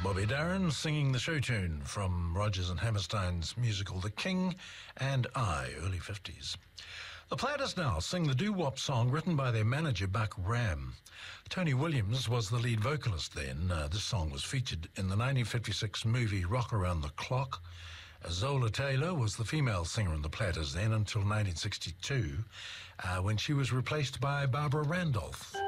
Bobby Darin singing the show tune from Rodgers and Hammerstein's musical The King and I, early 50s. The Platters now sing the doo-wop song written by their manager Buck Ram. Tony Williams was the lead vocalist then. This song was featured in the 1956 movie Rock Around the Clock. Zola Taylor was the female singer in the Platters then until 1962, when she was replaced by Barbara Randolph.